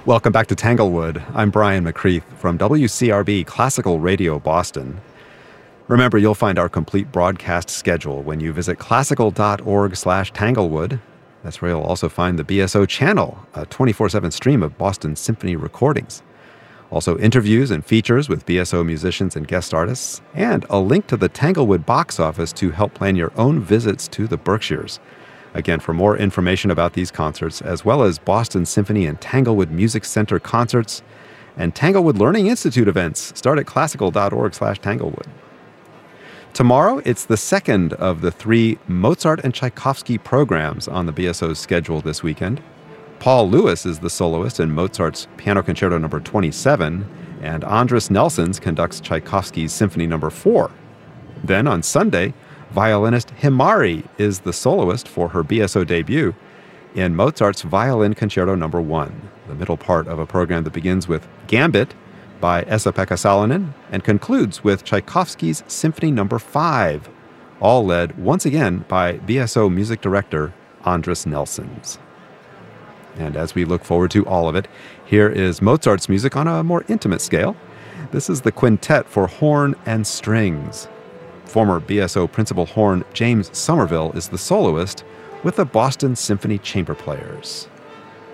Welcome back to Tanglewood. I'm Brian McCreath from WCRB Classical Radio Boston. Remember, you'll find our complete broadcast schedule when you visit classical.org/Tanglewood. That's where you'll also find the BSO channel, a 24/7 stream of Boston Symphony recordings. Also interviews and features with BSO musicians and guest artists, and a link to the Tanglewood box office to help plan your own visits to the Berkshires. Again, for more information about these concerts, as well as Boston Symphony and Tanglewood Music Center concerts and Tanglewood Learning Institute events, start at classical.org/Tanglewood. Tomorrow, it's the second of the 3 Mozart and Tchaikovsky programs on the BSO's schedule this weekend. Paul Lewis is the soloist in Mozart's Piano Concerto No. 27, and Andris Nelsons conducts Tchaikovsky's Symphony No. 4. Then on Sunday, violinist Himari is the soloist for her BSO debut in Mozart's Violin Concerto No. 1, the middle part of a program that begins with Gambit by Esa-Pekka Salonen and concludes with Tchaikovsky's Symphony No. 5, all led once again by BSO music director Andris Nelsons. And as we look forward to all of it, here is Mozart's music on a more intimate scale. This is the Quintet for Horn and Strings. Former BSO principal horn James Somerville is the soloist with the Boston Symphony Chamber Players.